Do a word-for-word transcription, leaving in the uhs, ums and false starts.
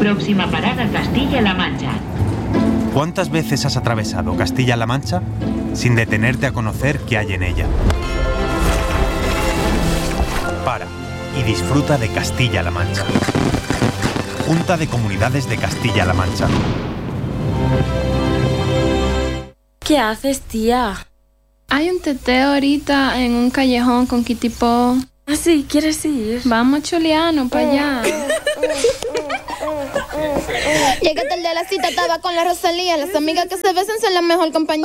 Próxima parada Castilla-La Mancha. ¿Cuántas veces has atravesado Castilla-La Mancha sin detenerte a conocer qué hay en ella? Para y disfruta de Castilla-La Mancha. Junta de Comunidades de Castilla-La Mancha. ¿Qué haces, tía? Hay un teteo ahorita en un callejón con Kitipo. ¿Ah, sí? ¿Quieres ir? Vamos, Chuliano, para allá. Llegué tarde a la cita, estaba con la Rosalía. Las amigas que se besan son la mejor compañía.